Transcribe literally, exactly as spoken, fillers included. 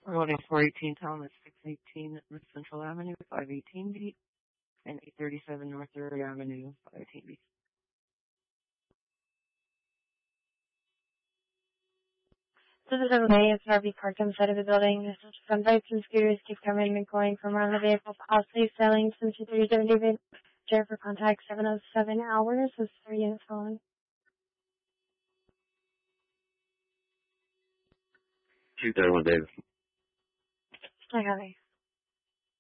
We're loading four eighteen Thomas, six eighteen North Central Avenue, five eighteen B, and eight thirty-seven North third Avenue, five eighteen B. This is okay. It's an R V parked on the side of the building. Some bikes and scooters keep coming and going from around the vehicle, possibly selling some two thirty-seven David. Share for contact seven oh seven hours with three units following. two thirty-one David. I got it.